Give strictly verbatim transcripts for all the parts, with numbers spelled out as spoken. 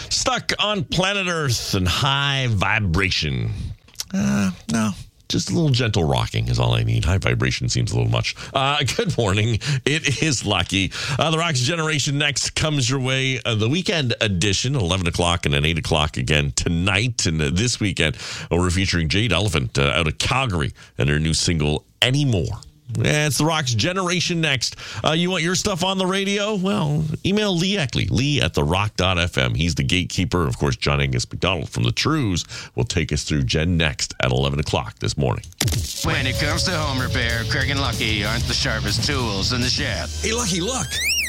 Stuck on planet Earth and high vibration. Uh, no. Just a little gentle rocking is all I need. High vibration seems a little much. Uh, good morning. It is Lucky. Uh, the Rock's Generation Next comes your way. Uh, the weekend edition, eleven o'clock and then eight o'clock again tonight. And uh, this weekend, uh, we're featuring Jade Elephant uh, out of Calgary and her new single, Anymore. Yeah, it's the Rock's Generation Next. Uh, you want your stuff on the radio? Well, email Lee Eckley, Lee at the rock dot f m. He's the gatekeeper. Of course, John Angus McDonald from the Trues will take us through Gen Next at eleven o'clock this morning. When it comes to home repair, Craig and Lucky aren't the sharpest tools in the shed. Hey, Lucky, look.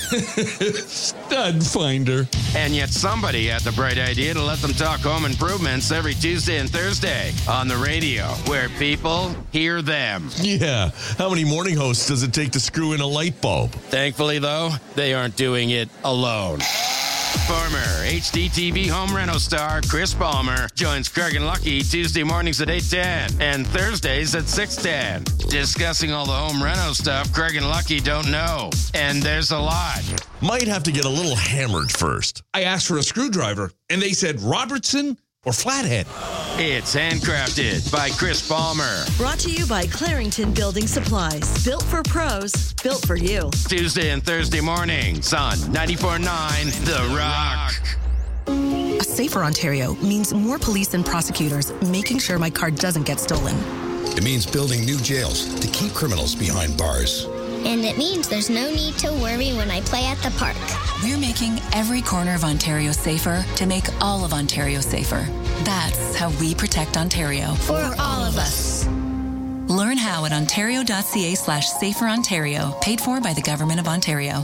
Stud finder. And yet somebody had the bright idea to let them talk home improvements every Tuesday and Thursday on the radio, where people hear them. Yeah. How many morning hosts does it take to screw in a light bulb? Thankfully, though, they aren't doing it alone. Former H D T V home reno star Chris Palmer joins Craig and Lucky Tuesday mornings at eight ten and Thursdays at six ten, discussing all the home reno stuff Craig and Lucky don't know. And there's a lot. Might have to get a little hammered first. I asked for a screwdriver, and they said Robertson or Flathead. It's handcrafted by Chris Palmer. Brought to you by Clarington Building Supplies. Built for pros, built for you. Tuesday and Thursday mornings on ninety-four point nine The Rock. A safer Ontario means more police and prosecutors making sure my car doesn't get stolen. It means building new jails to keep criminals behind bars. And it means there's no need to worry when I play at the park. We're making every corner of Ontario safer to make all of Ontario safer. That's how we protect Ontario. For all of us. Learn how at ontario.ca slash safer Ontario. Paid for by the Government of Ontario.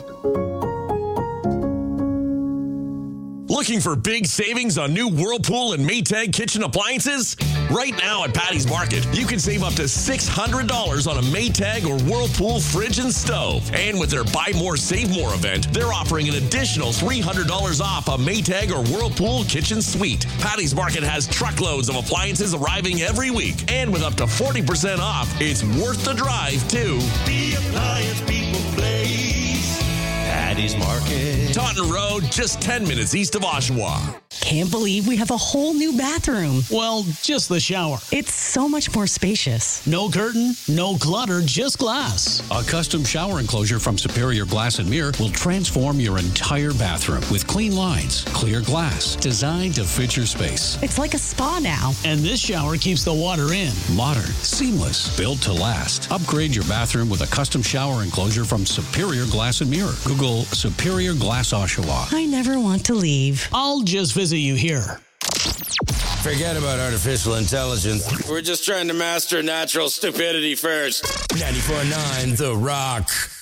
Looking for big savings on new Whirlpool and Maytag kitchen appliances? Right now at Patty's Market, you can save up to six hundred dollars on a Maytag or Whirlpool fridge and stove. And with their Buy More, Save More event, they're offering an additional three hundred dollars off a Maytag or Whirlpool kitchen suite. Patty's Market has truckloads of appliances arriving every week. And with up to forty percent off, it's worth the drive, too. The appliance people place. Patty's Market. Taunton Road, just ten minutes east of Oshawa. Can't believe we have a whole new bathroom. Well, just the shower. It's so much more spacious. No curtain, no clutter, just glass. A custom shower enclosure from Superior Glass and Mirror will transform your entire bathroom with clean lines, clear glass, designed to fit your space. It's like a spa now. And this shower keeps the water in. Modern, seamless, built to last. Upgrade your bathroom with a custom shower enclosure from Superior Glass and Mirror. Google Superior Glass Oshawa. I never want to leave. I'll just visit you here. Forget about artificial intelligence. We're just trying to master natural stupidity first. ninety-four point nine The Rock.